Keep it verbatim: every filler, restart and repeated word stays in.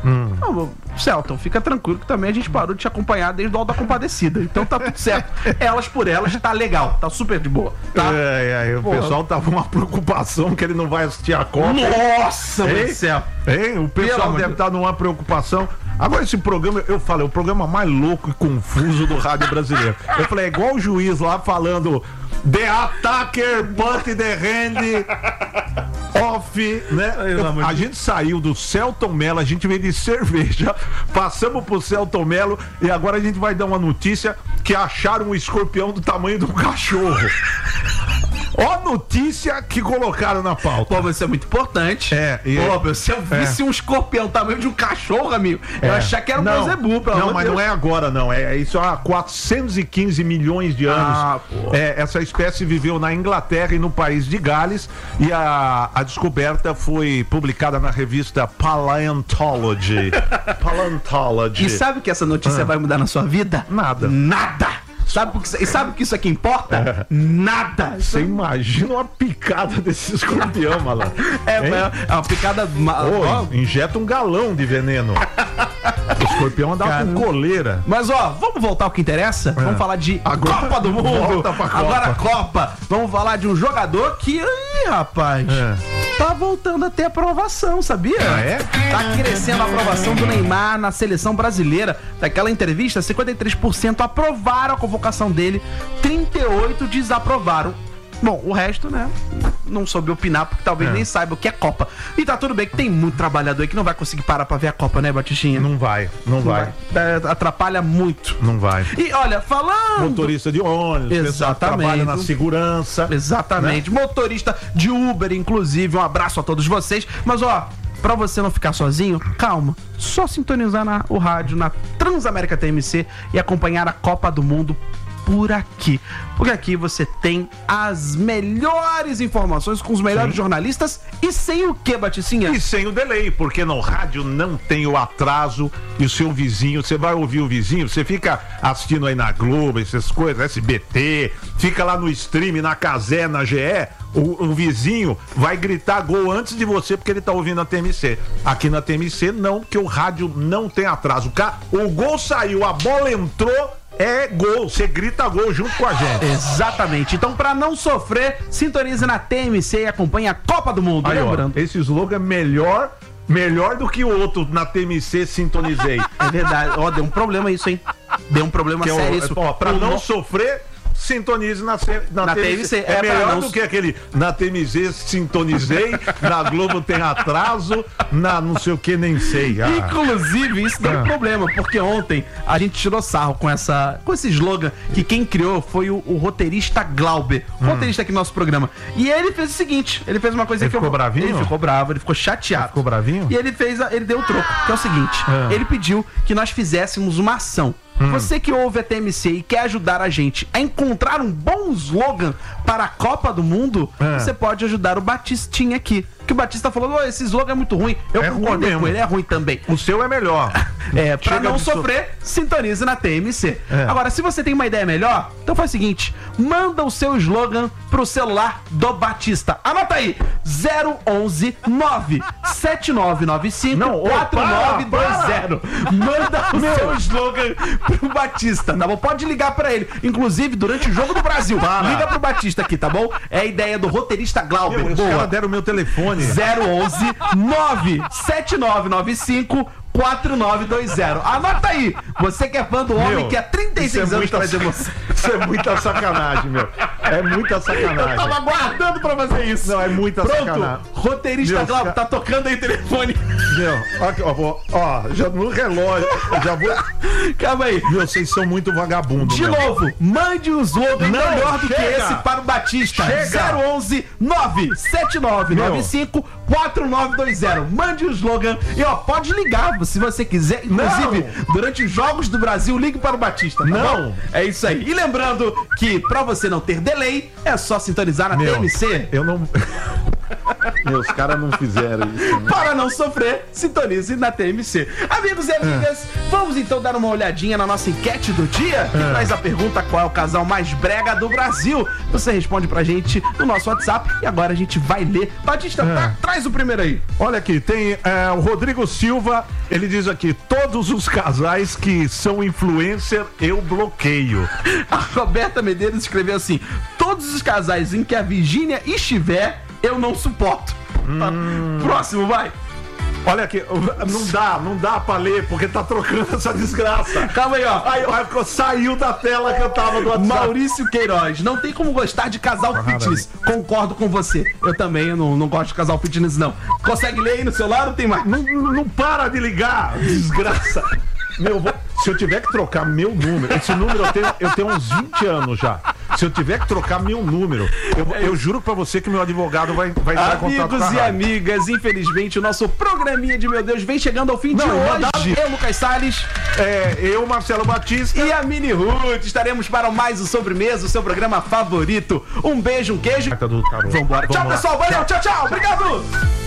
Hum. Não, Celton, fica tranquilo que também a gente parou de te acompanhar desde o Auto da Compadecida. Então tá tudo certo. Elas por elas, tá legal, tá super de boa. Tá? É, é, o Porra. pessoal tava com uma preocupação que ele não vai assistir a Copa. Nossa, meu céu. Hein? O pessoal deve estar numa preocupação. Agora esse programa, eu falei, é o programa mais louco e confuso do rádio brasileiro. Eu falei, é igual o juiz lá falando The attacker put the hand off, né? Eu, a gente saiu do Celton Mello, a gente veio de cerveja, passamos pro Celton Mello e agora a gente vai dar uma notícia que acharam um escorpião do tamanho de um cachorro. Ó, notícia que colocaram na pauta. Pô, mas isso é muito importante. É, e Pô, meu, se eu visse é. um escorpião tamanho de um cachorro, amigo, eu ia achar que era um não, Beelzebub, pelo Não, amor mas de não Deus. é agora, não. É, é isso há quatrocentos e quinze milhões de anos. Ah, pô. É, essa espécie viveu na Inglaterra e no país de Gales. E a, a descoberta foi publicada na revista Paleontology. Paleontology. E sabe que essa notícia Ah. vai mudar na sua vida? Nada. Nada! Sabe porque, e sabe o que isso aqui importa? Nada! Você imagina uma picada desse escorpião, malandro. É, Hein? é uma picada. ma- Ô, ó, injeta um galão de veneno. O escorpião andava Cara. com coleira. Mas ó, vamos voltar ao que interessa? Vamos falar de Agora- Copa do Mundo. Volta pra Copa. Agora a Copa. Vamos falar de um jogador que, ih, rapaz, É. tá voltando a ter aprovação, sabia? Ah, é? Tá crescendo a aprovação do Neymar na seleção brasileira. Daquela entrevista, cinquenta e três por cento aprovaram a convocação dele, trinta e oito por cento desaprovaram. Bom, o resto, né, não soube opinar, porque talvez É. nem saiba o que é Copa. E tá tudo bem que tem muito trabalhador aí que não vai conseguir parar pra ver a Copa, né, Batistinha? Não vai, não, vai. É, atrapalha muito. Não vai. E olha, falando... Motorista de ônibus, pessoal que Exatamente. trabalha na segurança. Exatamente. Motorista de Uber, inclusive. Um abraço a todos vocês. Mas, ó, pra você não ficar sozinho, calma. Só sintonizar na, o rádio na Transamérica T M C e acompanhar a Copa do Mundo por aqui. Porque aqui você tem as melhores informações com os melhores Sim. jornalistas e sem o que, Baticinha? E sem o delay, porque no rádio não tem o atraso e o seu vizinho, você vai ouvir o vizinho, você fica assistindo aí na Globo, essas coisas, S B T, fica lá no stream, na Cazé, na G E, o, o vizinho vai gritar gol antes de você porque ele tá ouvindo a T M C. Aqui na T M C não, porque o rádio não tem atraso. O, ca... o gol saiu, a bola entrou, é gol, você grita gol junto com a gente. Exatamente. Então, pra não sofrer, sintonize na T M C e acompanhe a Copa do Mundo. Aí, ó, Lembrando. esse slogan é melhor, melhor do que o outro na T M C sintonizei. É verdade. Ó, deu um problema isso, hein? Deu um problema Que é o- sério isso. ó, pra O não no- sofrer, sintonize na, C- na, Na T M C. T M C, É, é, pra melhor não- do que aquele na T M C sintonizei, na Globo tem atraso, na não sei o que nem sei. Ah, Inclusive, isso deu um Ah. problema, porque ontem a gente tirou sarro com, essa, com esse slogan que quem criou foi o, o roteirista Glauber, o roteirista aqui do nosso programa. E ele fez o seguinte: ele fez uma coisa Ele que ficou eu. bravinho? Ele ficou bravo, ele ficou chateado. ficou bravinho? E ele fez, a- ele deu o troco, que é o seguinte: Ah. ele pediu que nós fizéssemos uma ação. Você que ouve a T M C e quer ajudar a gente a encontrar um bom slogan para a Copa do Mundo, Ah. você pode ajudar o Batistinha aqui. Que o Batista falou: "Ô, esse slogan é muito ruim." Eu É ruim concordei mesmo. com ele, é ruim também. O seu é melhor. É, pra Chega não de so- sofrer, sintonize na T M C. É. Agora, se você tem uma ideia melhor, então faz o seguinte: manda o seu slogan pro celular do Batista. Anota aí: zero onze nove sete nove nove cinco Não, ô, quatro nove dois zero. Manda o seu slogan pro Batista, tá bom? Pode ligar pra ele. Inclusive, durante o Jogo do Brasil, Para. liga pro Batista aqui, tá bom? É a ideia do roteirista Glauber. Meu, os Boa. caras deram o meu telefone. zero onze nove sete nove nove cinco quatro nove dois zero. Anota aí. Você que é fã do homem Meu, que há trinta e isso é seis anos muita traz sac- emoção. Isso é muita sacanagem, meu. É muita Eu sacanagem. tava aguardando pra fazer isso. Não, é muita Pronto. sacanagem. Roteirista Meu, Glauber, ca- tá tocando aí o telefone. Meu, aqui, ó, vou- ó, já no relógio, eu já vou. Calma aí. Meu, vocês são muito vagabundos. De meu. novo, mande um slogan Não, melhor do que chega. esse para o Batista. Chega. zero onze nove sete nove nove cinco quatro nove dois zero. Mande o slogan e ó, pode ligar se você quiser. Inclusive, durante os Jogos do Brasil, ligue para o Batista. Tá Não. bom? É isso aí. E lembrando que pra você não ter delay, é só sintonizar na Meu, T M C. Eu não. Meu, os caras não fizeram isso, né? Para não sofrer, sintonize na T M C. Amigos e amigas, é. vamos então dar uma olhadinha na nossa enquete do dia, que é. traz a pergunta: qual é o casal mais brega do Brasil? Você responde pra gente no nosso WhatsApp e agora a gente vai ler. Batista, é. tá, traz o primeiro aí. Olha aqui, tem é, o Rodrigo Silva, ele diz aqui: todos os casais que são influencer, eu bloqueio. A Roberta Medeiros escreveu assim: todos os casais em que a Virgínia estiver, eu não suporto. Hum. Próximo, vai. Olha aqui, não dá, não dá pra ler, porque tá trocando essa desgraça. Calma aí, ó. Aí, ó, saiu da tela que eu tava do WhatsApp. Maurício Queiroz, não tem como gostar de casal ah, fitness. Concordo com você. Eu também, eu não, não gosto de casal fitness, não. Consegue ler aí no celular ou tem mais? Não, não para de ligar, desgraça. Meu, vou, se eu tiver que trocar meu número, esse número eu tenho, eu tenho uns vinte anos já. Se eu tiver que trocar meu número, eu, eu juro pra você que meu advogado vai, vai entrar em contato com a Amigos e amigas, infelizmente o nosso programinha de Meu Deus vem chegando ao fim Não, de hoje. Mandaram... Eu, Lucas Salles. É, eu, Marcelo Batista. E a Mini Ruth. Estaremos para mais o Sobremesa, o seu programa favorito. Um beijo, um queijo. Vambora. Tchau, pessoal. Valeu. Tchau, tchau. Obrigado.